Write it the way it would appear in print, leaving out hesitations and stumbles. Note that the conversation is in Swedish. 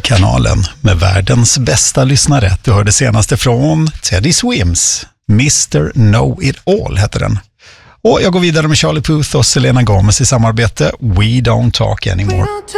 Musikkanalen med världens bästa lyssnare. Du hörde senaste från Teddy Swims. Mr. Know It All heter den. Och jag går vidare med Charlie Puth och Selena Gomez i samarbete We Don't Talk Anymore.